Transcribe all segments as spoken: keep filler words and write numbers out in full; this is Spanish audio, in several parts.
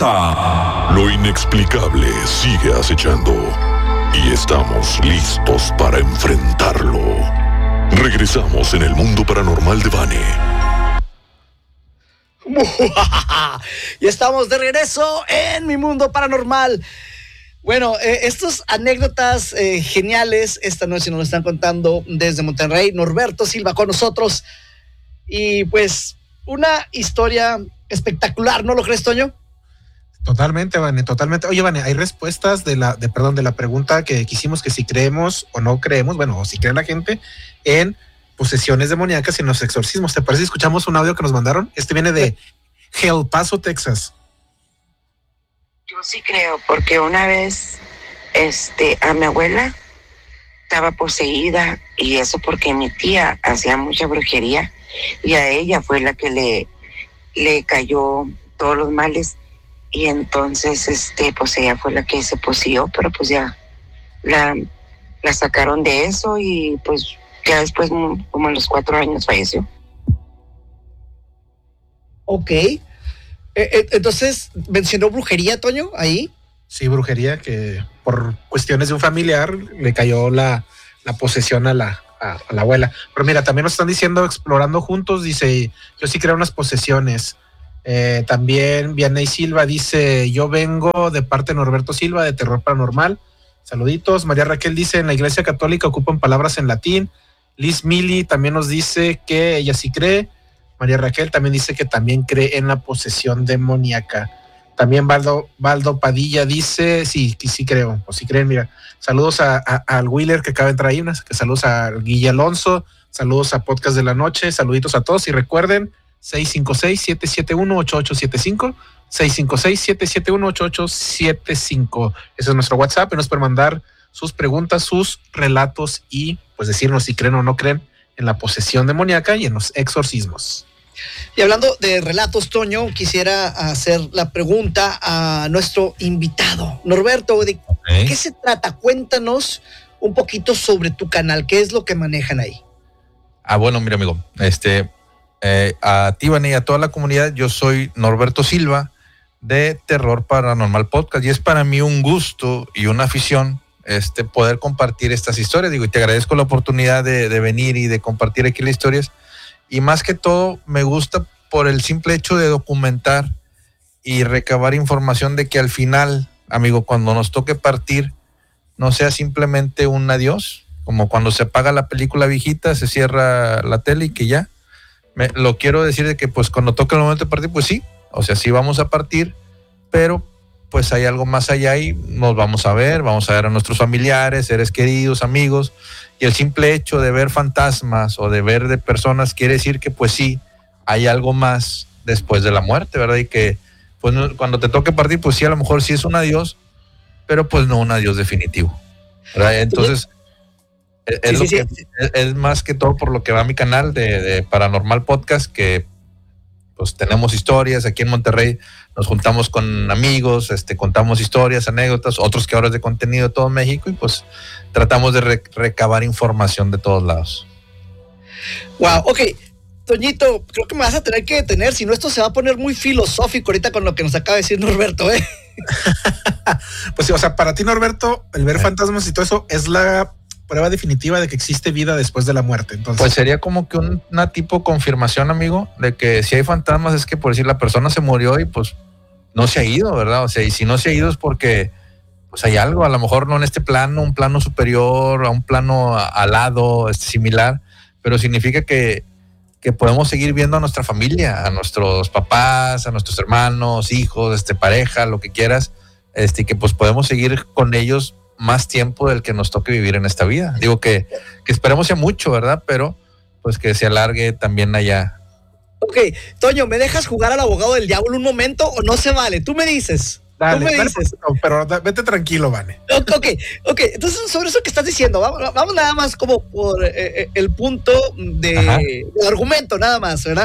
alerta. Lo inexplicable sigue acechando y estamos listos para enfrentarlo. Regresamos en el mundo paranormal de Vane. Y estamos de regreso en mi mundo paranormal. Bueno, eh, estas anécdotas eh, geniales esta noche nos lo están contando desde Monterrey Norberto Silva con nosotros. Y pues una historia espectacular, ¿no lo crees, Toño? Totalmente, Vane, totalmente. Oye, Vane, hay respuestas de la, de, perdón, de la pregunta que quisimos, que si creemos o no creemos, bueno, o si cree la gente en posesiones demoníacas y en los exorcismos. ¿Te parece si escuchamos un audio que nos mandaron? Este viene de El Paso, Texas. Yo sí creo, porque una vez este, a mi abuela estaba poseída, y eso porque mi tía hacía mucha brujería y a ella fue la que le, le cayó todos los males, y entonces este, pues ella fue la que se poseyó, pero pues ya la, la sacaron de eso y pues ya después, como a los cuatro años, falleció. Ok. Eh, entonces, ¿mencionó brujería, Toño, ahí? Sí, brujería, que por cuestiones de un familiar le cayó la, la posesión a la, a, a la abuela. Pero mira, también nos están diciendo, explorando juntos, dice, yo sí creo unas posesiones. Eh, también Vianey Silva dice, yo vengo de parte de Norberto Silva, de Terror Paranormal. Saluditos. María Raquel dice, en la Iglesia Católica ocupan palabras en latín. Liz Mili también nos dice que ella sí cree. María Raquel también dice que también cree en la posesión demoníaca. También Valdo, Valdo Padilla dice, sí, que sí creo, o sí creen, mira. Saludos a, a, al Wheeler que acaba de entrar ahí, unas, que saludos a Guille Alonso, saludos a Podcast de la Noche, saluditos a todos y recuerden, seis cinco seis, siete siete uno, ocho ocho siete cinco, seis cinco seis, siete siete uno, ocho ocho siete cinco. Ese es nuestro WhatsApp y nos pueden mandar sus preguntas, sus relatos y pues decirnos si creen o no creen en la posesión demoníaca y en los exorcismos. Y hablando de relatos, Toño, quisiera hacer la pregunta a nuestro invitado, Norberto, ¿de okay. qué se trata? Cuéntanos un poquito sobre tu canal, ¿qué es lo que manejan ahí? Ah, bueno, mira, amigo, este, eh, a ti, Vane, y a toda la comunidad, yo soy Norberto Silva de Terror Paranormal Podcast, y es para mí un gusto y una afición este, poder compartir estas historias, digo, y te agradezco la oportunidad de, de venir y de compartir aquí las historias. Y más que todo, me gusta por el simple hecho de documentar y recabar información de que al final, amigo, cuando nos toque partir, no sea simplemente un adiós, como cuando se apaga la película viejita, se cierra la tele y que ya. Me, lo quiero decir de que pues cuando toque el momento de partir, pues sí, o sea, sí vamos a partir, pero pues hay algo más allá y nos vamos a ver, vamos a ver a nuestros familiares, seres queridos, amigos. Y el simple hecho de ver fantasmas o de ver de personas quiere decir que pues sí, hay algo más después de la muerte, ¿verdad? Y que pues cuando te toque partir, pues sí, a lo mejor sí es un adiós, pero pues no un adiós definitivo, ¿verdad? Entonces, sí, es, sí, lo sí, que, sí. Es, es más que todo por lo que va a mi canal de, de Paranormal Podcast, que pues tenemos historias aquí en Monterrey, nos juntamos con amigos, este, contamos historias, anécdotas, otros que ahora es de contenido de todo México y pues tratamos de re- recabar información de todos lados. Wow, ok. Toñito, creo que me vas a tener que detener, si no esto se va a poner muy filosófico ahorita con lo que nos acaba de decir Norberto, ¿eh? Pues sí, o sea, para ti, Norberto, el ver sí. fantasmas y todo eso es la prueba definitiva de que existe vida después de la muerte. Entonces, pues sería como que un, una tipo confirmación, amigo, de que si hay fantasmas es que por decir la persona se murió y pues no se ha ido, ¿verdad? O sea, y si no se ha ido es porque pues hay algo, a lo mejor no en este plano, un plano superior, a un plano al lado, este, similar, pero significa que, que podemos seguir viendo a nuestra familia, a nuestros papás, a nuestros hermanos, hijos, este, pareja, lo que quieras, este, y que pues podemos seguir con ellos más tiempo del que nos toque vivir en esta vida. Digo que, que esperemos sea mucho, ¿verdad? Pero pues que se alargue también allá. Ok, Toño, ¿me dejas jugar al abogado del diablo un momento o no se vale? Tú me dices. Dale, tú me dale, dices. No, pero vete tranquilo, Vane. Ok, ok, entonces sobre eso que estás diciendo, vamos, vamos nada más como por eh, el punto de, del argumento, nada más, ¿verdad?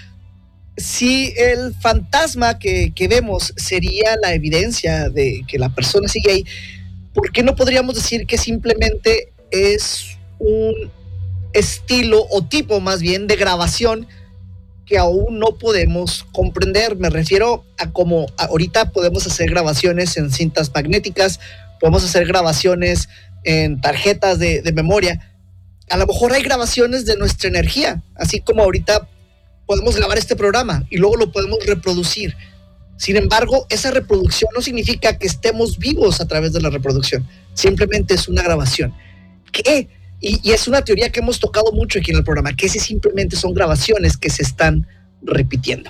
Si el fantasma que, que vemos sería la evidencia de que la persona sigue ahí, ¿por qué no podríamos decir que simplemente es un estilo o tipo más bien de grabación que aún no podemos comprender. Me refiero a cómo ahorita podemos hacer grabaciones en cintas magnéticas, podemos hacer grabaciones en tarjetas de, de memoria. A lo mejor hay grabaciones de nuestra energía, así como ahorita podemos grabar este programa y luego lo podemos reproducir. Sin embargo, esa reproducción no significa que estemos vivos a través de la reproducción, simplemente es una grabación. ¿Qué? Y, y es una teoría que hemos tocado mucho aquí en el programa, que ese simplemente son grabaciones que se están repitiendo.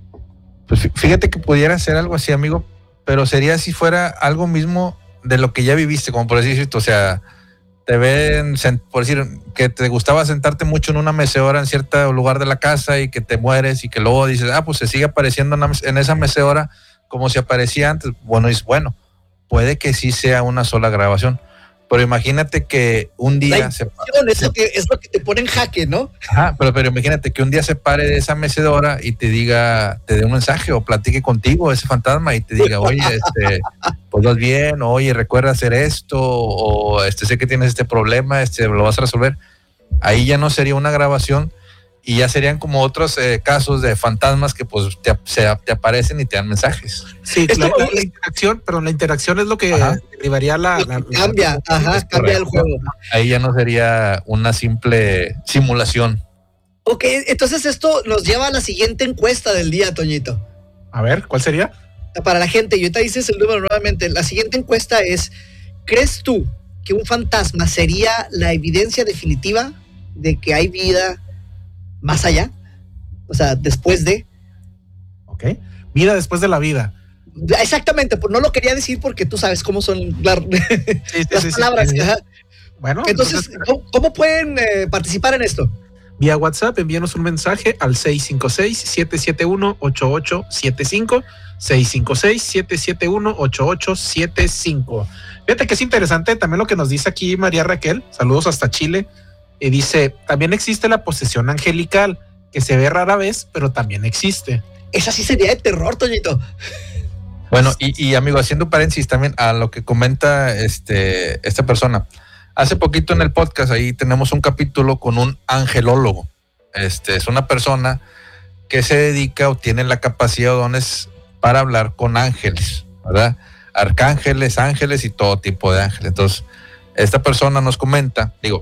Pues fíjate que pudiera ser algo así, amigo, pero sería si fuera algo mismo de lo que ya viviste, como por decir, o sea, te ven, por decir, que te gustaba sentarte mucho en una mecedora en cierto lugar de la casa y que te mueres y que luego dices, ah, pues se sigue apareciendo en, en esa mecedora como si aparecía antes. Bueno, es bueno, puede que sí sea una sola grabación. Pero imagínate que un día se, es, lo que, es lo que te pone en jaque, ¿no? Ajá, pero, pero imagínate que un día se pare de esa mecedora y te diga, te dé un mensaje o platique contigo ese fantasma y te diga, oye, este, pues vas bien, oye, recuerda hacer esto, o este, sé que tienes este problema, este, lo vas a resolver. Ahí ya no sería una grabación y ya serían como otros eh, casos de fantasmas que pues te, se, te aparecen y te dan mensajes. Sí, la, la, la interacción, perdón, la interacción es lo que ajá. derivaría la, la, la cambia, la, ajá, cambia correcto. El juego. Ahí ya no sería una simple simulación. Ok, entonces esto nos lleva a la siguiente encuesta del día, Toñito. A ver, ¿cuál sería? Para la gente, y ahorita dices el número nuevamente. La siguiente encuesta es: ¿crees tú que un fantasma sería la evidencia definitiva de que hay vida más allá? O sea, después de... Ok, vida después de la vida. Exactamente, pues no lo quería decir porque tú sabes cómo son la, sí, sí, las sí, palabras. Sí, sí. Bueno, entonces, entonces ¿cómo, ¿cómo pueden eh, participar en esto? Vía WhatsApp, envíanos un mensaje al seis cinco seis, siete siete uno, ocho ocho siete cinco, seis cinco seis, siete siete uno, ocho ocho siete cinco. Fíjate que es interesante también lo que nos dice aquí María Raquel, saludos hasta Chile, y dice, también existe la posesión angelical, que se ve rara vez, pero también existe. Esa sí sería de terror, Toñito. Bueno, y, y amigo, haciendo paréntesis también a lo que comenta este, esta persona. Hace poquito en el podcast ahí tenemos un capítulo con un angelólogo. Este es una persona que se dedica o tiene la capacidad o dones para hablar con ángeles, ¿verdad? Arcángeles, ángeles y todo tipo de ángeles. Entonces, esta persona nos comenta, digo,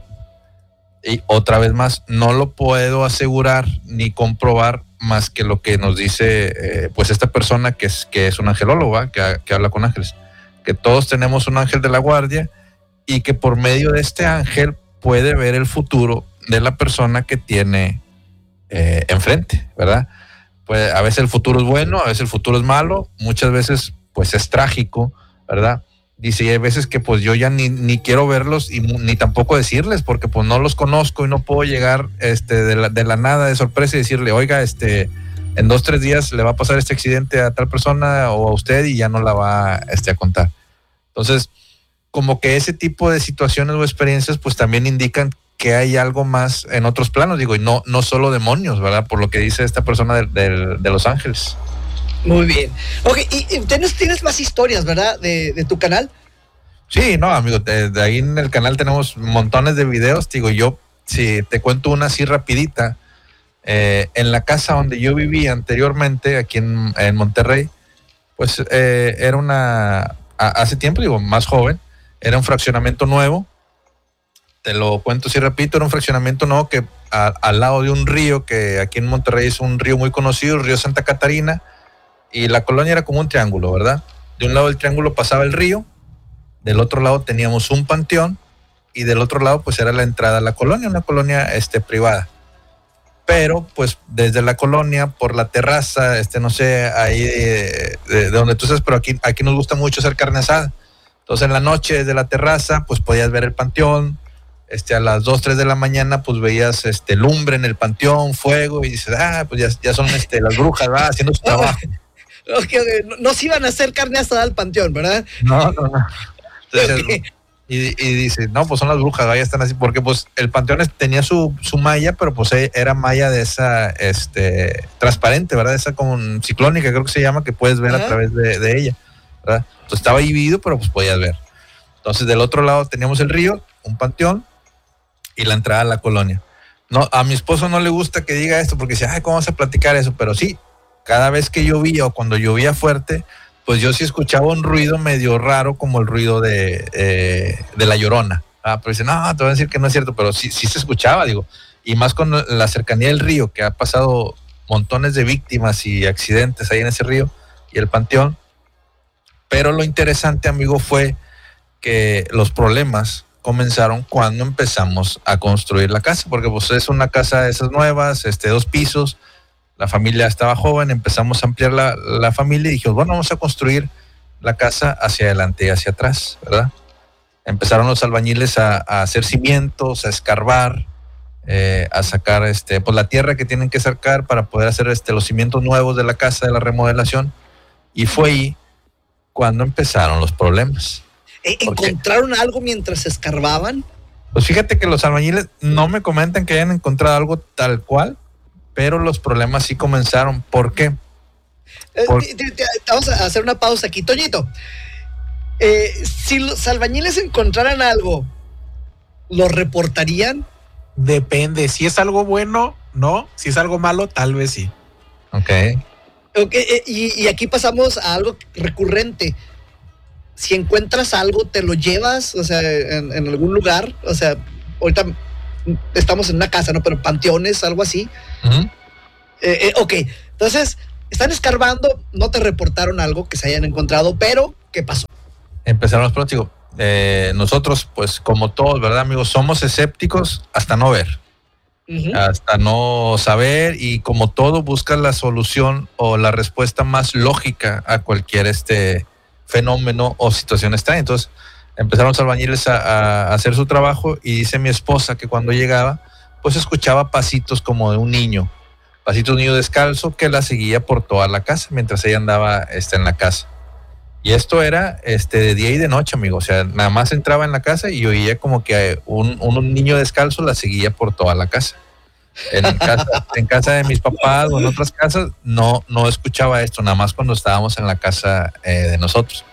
y otra vez más, no lo puedo asegurar ni comprobar más que lo que nos dice eh, pues esta persona que es, que es un angelólogo, ¿eh? que, que habla con ángeles, que todos tenemos un ángel de la guardia y que por medio de este ángel puede ver el futuro de la persona que tiene eh, enfrente, ¿verdad? Pues a veces el futuro es bueno, a veces el futuro es malo, muchas veces pues es trágico, ¿verdad? Dice, y hay veces que pues yo ya ni, ni quiero verlos y ni tampoco decirles porque pues no los conozco y no puedo llegar este, de, la, de la nada de sorpresa y decirle, oiga, este, en dos, tres días le va a pasar este accidente a tal persona o a usted y ya no la va este, a contar. Entonces, como que ese tipo de situaciones o experiencias pues también indican que hay algo más en otros planos, digo, y no, no solo demonios, ¿verdad? Por lo que dice esta persona de, de, de Los Ángeles. Muy bien. Ok, y, y tienes, tienes más historias, ¿verdad? De, de tu canal. Sí, no, amigo, de, de ahí en el canal tenemos montones de videos, digo, yo, si te cuento una así rapidita, eh, en la casa donde yo vivía anteriormente, aquí en, en Monterrey, pues eh, era una, a, hace tiempo, digo, más joven, era un fraccionamiento nuevo, te lo cuento así rapidito, era un fraccionamiento nuevo que a, al lado de un río, que aquí en Monterrey es un río muy conocido, el río Santa Catarina, y la colonia era como un triángulo, ¿verdad? De un lado del triángulo pasaba el río, del otro lado teníamos un panteón, y del otro lado pues era la entrada a la colonia, una colonia este, privada. Pero pues desde la colonia, por la terraza, este no sé, ahí de, de, de donde tú estás, pero aquí, aquí nos gusta mucho hacer carne asada. Entonces en la noche desde la terraza pues podías ver el panteón, este, a las dos, tres de la mañana pues veías este, lumbre en el panteón, fuego, y dices, ah, pues ya, ya son este, las brujas, ¿verdad? Haciendo su trabajo. Okay, no, no se iban a hacer carne asada al panteón, ¿verdad? No, no, no. Entonces, okay. y, y dice, no, pues son las brujas, ya están así, porque pues el panteón tenía su, su malla, pero pues era malla de esa, este, transparente, ¿verdad? Esa como ciclónica, creo que se llama, que puedes ver Ajá. a través de, de ella, ¿verdad? Entonces estaba dividido, pero pues podías ver. Entonces del otro lado teníamos el río, un panteón y la entrada a la colonia. No, a mi esposo no le gusta que diga esto porque dice, ay, ¿cómo vas a platicar eso? Pero sí, cada vez que llovía o cuando llovía fuerte, pues yo sí escuchaba un ruido medio raro como el ruido de, eh, de La Llorona. Ah, pero dice, no, te voy a decir que no es cierto, pero sí, sí se escuchaba, digo. Y más con la cercanía del río, que ha pasado montones de víctimas y accidentes ahí en ese río y el panteón. Pero lo interesante, amigo, fue que los problemas comenzaron cuando empezamos a construir la casa, porque pues es una casa de esas nuevas, este, dos pisos, la familia estaba joven, empezamos a ampliar la, la familia y dijimos, bueno, vamos a construir la casa hacia adelante y hacia atrás, ¿verdad? Empezaron los albañiles a, a hacer cimientos, a escarbar, eh, a sacar este, pues la tierra que tienen que sacar para poder hacer este, los cimientos nuevos de la casa, de la remodelación, y fue ahí cuando empezaron los problemas. ¿Encontraron algo mientras escarbaban? Pues fíjate que los albañiles no me comentan que hayan encontrado algo tal cual, pero los problemas sí comenzaron. ¿Por qué? Por... Eh, te, te, te, vamos a hacer una pausa aquí. Toñito, eh, si los albañiles encontraran algo, ¿lo reportarían? Depende. Si es algo bueno, no. Si es algo malo, tal vez sí. Ok. Okay, eh, y, y aquí pasamos a algo recurrente. Si encuentras algo, te lo llevas, o sea, en, en algún lugar, o sea, ahorita estamos en una casa, ¿no? Pero panteones, algo así. Uh-huh. eh, eh, ok, entonces, están escarbando, no te reportaron algo que se hayan encontrado, pero, ¿qué pasó? Empezaron los pronósticos. Eh, nosotros, pues, como todos, ¿verdad, amigos? Somos escépticos hasta no ver. Uh-huh. Hasta no saber, y como todo, buscas la solución o la respuesta más lógica a cualquier este... fenómeno o situación extraña. Entonces empezaron los albañiles a, a hacer su trabajo, y dice mi esposa que cuando llegaba pues escuchaba pasitos como de un niño, pasitos de un niño descalzo que la seguía por toda la casa mientras ella andaba este, en la casa. Y esto era este, de día y de noche, amigo. O sea, nada más entraba en la casa y oía como que un, un niño descalzo la seguía por toda la casa. En casa, en casa de mis papás o en otras casas no, no escuchaba esto, nada más cuando estábamos en la casa eh, de nosotros.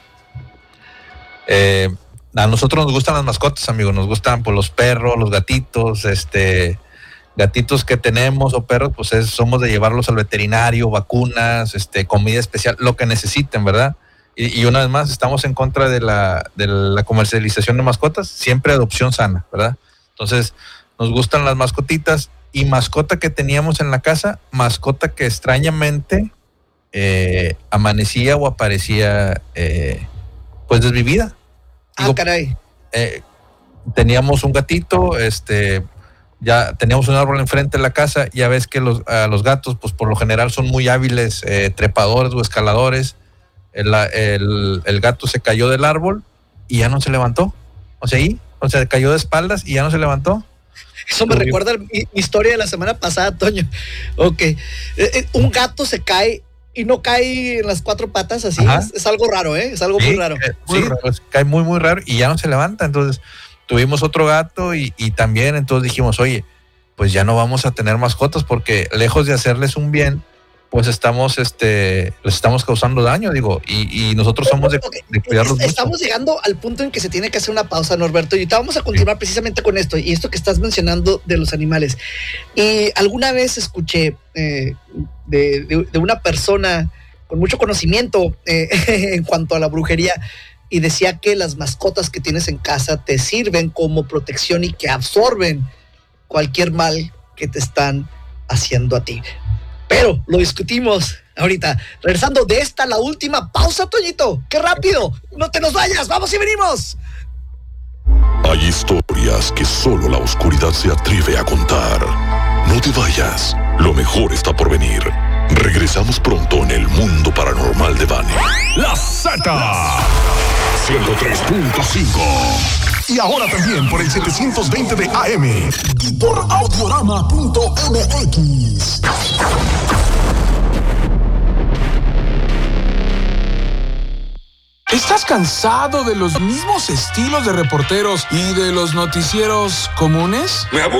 Eh, a nosotros nos gustan las mascotas, amigos, nos gustan pues, los perros, los gatitos, este, gatitos que tenemos o perros, pues es, somos de llevarlos al veterinario, vacunas, este, comida especial, lo que necesiten, ¿verdad? Y, y una vez más, estamos en contra de la, de la comercialización de mascotas, siempre adopción sana, ¿verdad? Entonces, nos gustan las mascotitas. Y mascota que teníamos en la casa, mascota que extrañamente eh, amanecía o aparecía eh, pues desvivida. Ah, Digo, caray. Eh, teníamos un gatito, este, ya teníamos un árbol enfrente de la casa. Ya ves que los, uh, los gatos, pues por lo general son muy hábiles eh, trepadores o escaladores. El, el, el gato se cayó del árbol y ya no se levantó. O sea, ahí, o sea, cayó de espaldas y ya no se levantó. Eso me recuerda mi, mi historia de la semana pasada, Toño. Ok. Eh, eh, un gato se cae y no cae en las cuatro patas así. Es, es algo raro, ¿eh? Es algo sí, muy raro. Eh, muy sí, raro. Cae muy, muy raro y ya no se levanta. Entonces, tuvimos otro gato y, y también entonces dijimos, oye, pues ya no vamos a tener mascotas porque lejos de hacerles un bien, pues estamos, este, les estamos causando daño, digo, y, y nosotros somos de, okay. de cuidarlos mucho. Estamos llegando al punto en que se tiene que hacer una pausa, Norberto, y ahorita vamos a continuar sí. precisamente con esto, y esto que estás mencionando de los animales. Y alguna vez escuché eh, de, de, de una persona con mucho conocimiento eh, en cuanto a la brujería, y decía que las mascotas que tienes en casa te sirven como protección y que absorben cualquier mal que te están haciendo a ti. Pero lo discutimos ahorita. Regresando de esta, la última pausa, Toñito. ¡Qué rápido! ¡No te nos vayas! ¡Vamos y venimos! Hay historias que solo la oscuridad se atreve a contar. No te vayas. Lo mejor está por venir. Regresamos pronto en el mundo paranormal de Vane. La Z. ciento tres punto cinco. Y ahora también por el setecientos veinte de A M. Y por audiorama punto m x. ¿Estás cansado de los mismos estilos de reporteros y de los noticieros comunes? ¡Me aburro!